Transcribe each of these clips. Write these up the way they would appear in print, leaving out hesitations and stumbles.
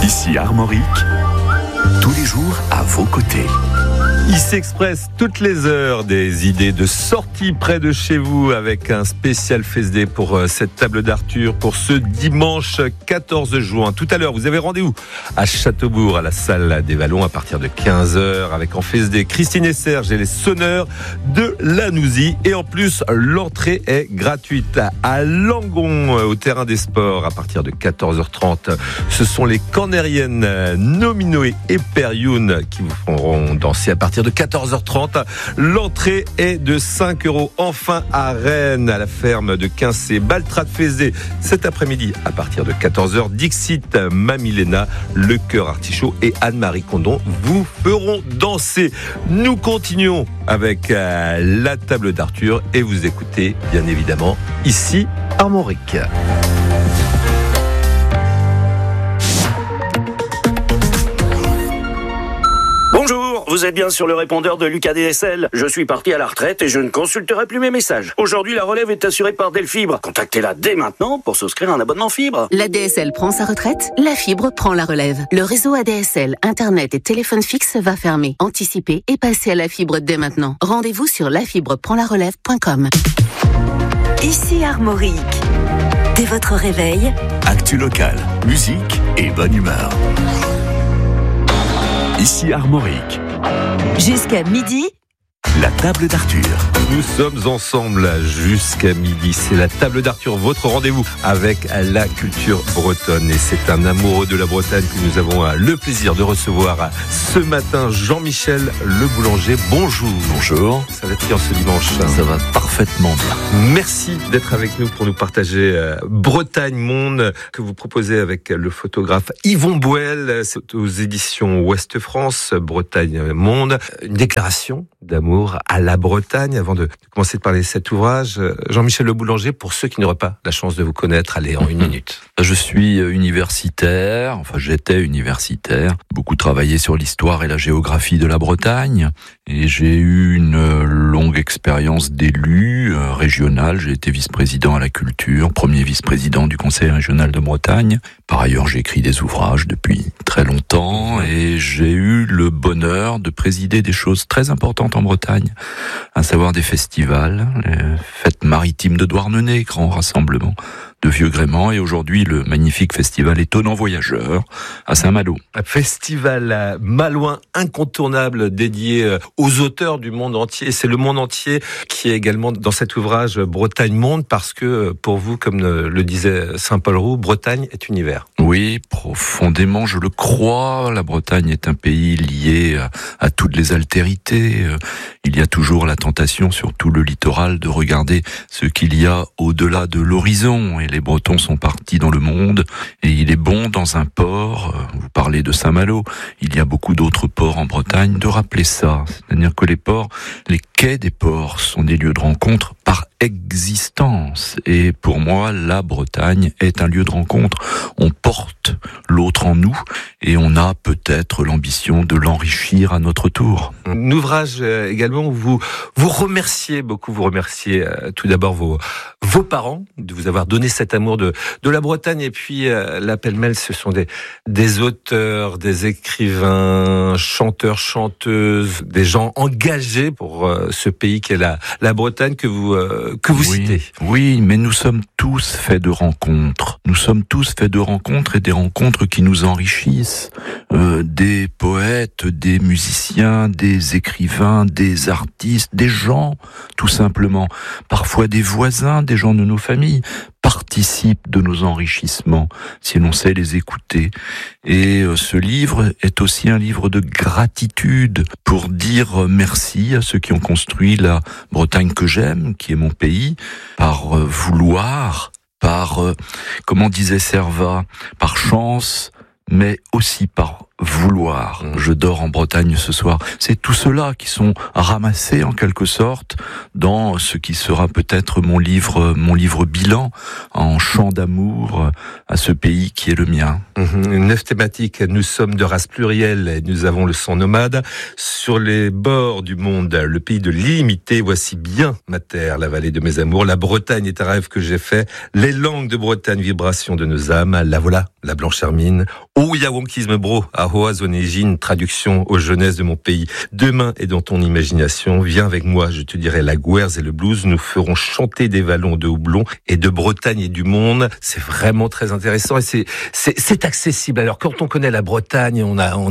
Ici Armorique, tous les jours à vos côtés. Ici Express, toutes les heures, des idées de sortie près de chez vous avec un spécial FSD pour cette table d'Arthur pour ce dimanche 14 juin. Tout à l'heure, vous avez rendez-vous à Châteaubourg, à la salle des Vallons à partir de 15h avec en FSD Christine et Serge et les sonneurs de Lanouzy. Et en plus, l'entrée est gratuite à Langon, au terrain des sports à partir de 14h30. Ce sont les Cornériennes Nominoé et Perrioun qui vous feront danser à partir de 14h30. L'entrée est de 5 €. Enfin à Rennes, à la ferme de Quincé, Baltrade Fézé, cet après-midi à partir de 14h. Dixit, Mamilena, Le Cœur Artichaut et Anne-Marie Condon vous feront danser. Nous continuons avec la table d'Arthur et vous écoutez bien évidemment ici Armorique. Bonjour, vous êtes bien sur le répondeur de Lucas DSL. Je suis parti à la retraite et je ne consulterai plus mes messages. Aujourd'hui, la relève est assurée par Delfibre. Contactez-la dès maintenant pour souscrire un abonnement fibre. La DSL prend sa retraite, la fibre prend la relève. Le réseau ADSL, Internet et téléphone fixe va fermer. Anticipez et passez à la fibre dès maintenant. Rendez-vous sur lafibreprendlarelève.com. Ici Armorique. Dès votre réveil, Actu locale, musique et bonne humeur. Ici Armorique. jusqu'à midi, La table d'Arthur. Nous sommes ensemble jusqu'à midi. C'est la table d'Arthur, votre rendez-vous avec la culture bretonne. Et c'est un amoureux de la Bretagne que nous avons le plaisir de recevoir ce matin. Jean-Michel Le Boulanger, bonjour. Bonjour. Ça va bien ce dimanche? Ça va parfaitement bien. Merci d'être avec nous pour nous partager Bretagne Monde que vous proposez avec le photographe Yvon Boel. C'est aux éditions Ouest France, Bretagne Monde. Une déclaration d'amour à la Bretagne. Avant de commencer de parler de cet ouvrage, Jean-Michel Le Boulanger, pour ceux qui n'auraient pas la chance de vous connaître, allez en une minute. Je suis universitaire, enfin j'étais universitaire, beaucoup travaillé sur l'histoire et la géographie de la Bretagne, et j'ai eu une longue expérience d'élu régional. J'ai été vice-président à la culture, premier vice-président du Conseil régional de Bretagne. Par ailleurs, j'ai écrit des ouvrages depuis très longtemps, et j'ai eu le bonheur de présider des choses très importantes en Bretagne, à savoir des festivals, les fêtes maritimes de Douarnenez, grand rassemblement de Vieux-Grément, et aujourd'hui le magnifique festival Étonnant Voyageur à Saint-Malo. Un festival malouin incontournable dédié aux auteurs du monde entier. C'est le monde entier qui est également dans cet ouvrage Bretagne Monde, parce que pour vous, comme le disait Saint-Paul Roux, Bretagne est univers. Oui, profondément, je le crois. La Bretagne est un pays lié à toutes les altérités. Il y a toujours la tentation, sur tout le littoral, de regarder ce qu'il y a au-delà de l'horizon. Et les Bretons sont partis dans le monde. Et il est bon, dans un port, vous parlez de Saint-Malo, il y a beaucoup d'autres ports en Bretagne, de rappeler ça. C'est-à-dire que les ports, les quais des ports sont des lieux de rencontre par existence. Et pour moi, la Bretagne est un lieu de rencontre. On porte l'autre en nous et on a peut-être l'ambition de l'enrichir à notre tour. Un ouvrage également où vous remerciez beaucoup, vous remerciez tout d'abord vos parents de vous avoir donné cet amour de la Bretagne, et puis la pêle-mêle, ce sont des auteurs, des écrivains, chanteurs, chanteuses, des gens engagés pour ce pays qu'est la Bretagne que vous citez. Oui, mais nous sommes tous faits de rencontres. Nous sommes tous faits de rencontres, et des rencontres qui nous enrichissent. Des poètes, des musiciens, des écrivains, des artistes, des gens, tout simplement. Parfois des voisins, des gens de nos familles participent de nos enrichissements, si l'on sait les écouter. Et ce livre est aussi un livre de gratitude, pour dire merci à ceux qui ont construit la Bretagne que j'aime, qui est mon pays, par vouloir, par, comment disait Servat, par chance, mais aussi par vouloir. Je dors en Bretagne ce soir. C'est tout cela qui sont ramassés en quelque sorte dans ce qui sera peut-être mon livre bilan en chant d'amour à ce pays qui est le mien. 9 thématiques. Nous sommes de race plurielle et nous avons le sang nomade. Sur les bords du monde, le pays de l'illimité, voici bien ma terre, la vallée de mes amours. La Bretagne est un rêve que j'ai fait. Les langues de Bretagne, vibration de nos âmes. La voilà, la blanche hermine. Oh, yawonkisme bro, ahoa zonégine, traduction aux jeunesses de mon pays. Demain est dans ton imagination. Viens avec moi, je te dirai la guerre et le blues. Nous ferons chanter des vallons de houblon et de Bretagne et du monde. C'est vraiment très intéressant et c'est accessible. Alors quand on connaît la Bretagne, on a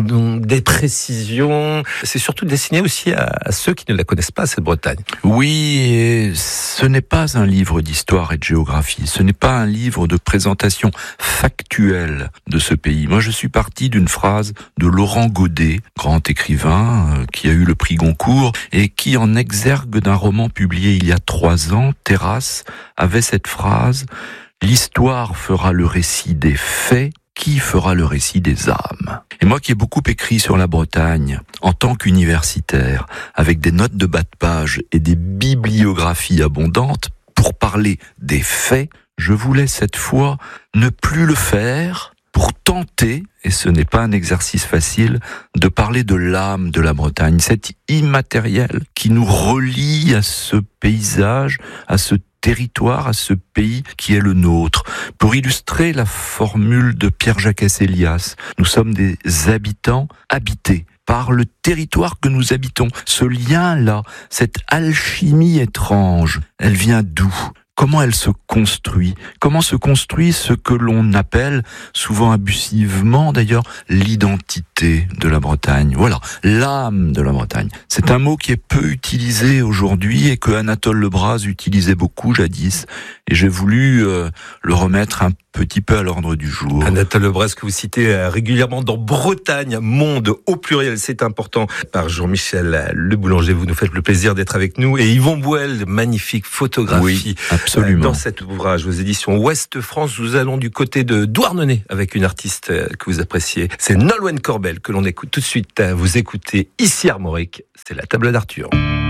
des précisions. C'est surtout destiné aussi à ceux qui ne la connaissent pas, cette Bretagne. Oui, et ce n'est pas un livre d'histoire et de géographie. Ce n'est pas un livre de présentation factuelle de ce pays. Moi, je suis parti d'une phrase de Laurent Godet, grand écrivain qui a eu le prix Goncourt et qui, en exergue d'un roman publié il y a 3 ans, Terrasse, avait cette phrase « L'histoire fera le récit des faits, qui fera le récit des âmes ?» Et moi qui ai beaucoup écrit sur la Bretagne, en tant qu'universitaire, avec des notes de bas de page et des bibliographies abondantes, pour parler des faits, je voulais cette fois ne plus le faire pour tenter, et ce n'est pas un exercice facile, de parler de l'âme de la Bretagne, cet immatériel qui nous relie à ce paysage, à ce territoire, à ce pays qui est le nôtre. Pour illustrer la formule de Pierre-Jacques Elias, nous sommes des habitants habités par le territoire que nous habitons. Ce lien-là, cette alchimie étrange, elle vient d'où ? Comment elle se construit ? Comment se construit ce que l'on appelle, souvent abusivement d'ailleurs, l'identité de la Bretagne ? Voilà, l'âme de la Bretagne. C'est un mot qui est peu utilisé aujourd'hui et que Anatole Lebras utilisait beaucoup jadis. Et j'ai voulu le remettre un petit peu à l'ordre du jour. Anatole Lebras, que vous citez régulièrement dans Bretagne, monde au pluriel, c'est important, par Jean-Michel Le Boulanger. Vous nous faites le plaisir d'être avec nous. Et Yvon Bouel, magnifique photographie. Oui, absolument. Dans cet ouvrage aux éditions Ouest France, nous allons du côté de Douarnenez avec une artiste que vous appréciez. C'est Nolwenn Corbel que l'on écoute tout de suite. Vous écoutez ici Armorique, c'est la table d'Arthur.